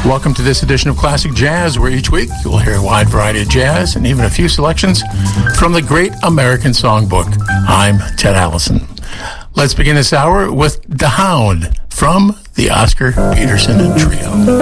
Welcome to this edition of Classic Jazz, where each week you will hear a wide variety of jazz and even a few selections from the Great American Songbook. I'm Ted Allison. Let's begin this hour with The Hound from the Oscar Peterson Trio.